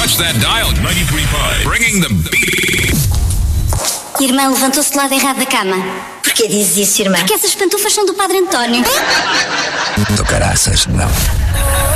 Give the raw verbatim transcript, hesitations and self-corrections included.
Watch that dial. ninety-three point five. Bringing the beat. Irmã levantou-se do lado errado da cama. Porquê dizes isso, irmã? Porque essas pantufas são do Padre António. Do caraças, não.